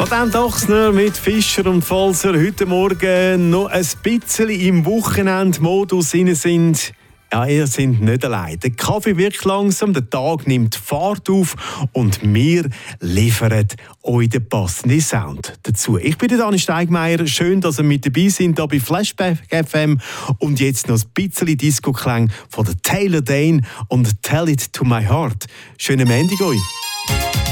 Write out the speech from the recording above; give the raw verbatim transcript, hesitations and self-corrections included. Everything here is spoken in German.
Adrian Ochsner mit Fischer und Falser heute Morgen noch ein bisschen im Wochenendmodus sind. Ja, ihr seid nicht allein. Der Kaffee wirkt langsam, der Tag nimmt Fahrt auf und wir liefern euch den passenden Sound dazu. Ich bin Dani Steigmeier. Schön, dass ihr mit dabei seid hier bei Flashback F M. Und jetzt noch ein bisschen Disco-Klang von der Taylor Dane und Tell It To My Heart. Schönen Montag euch.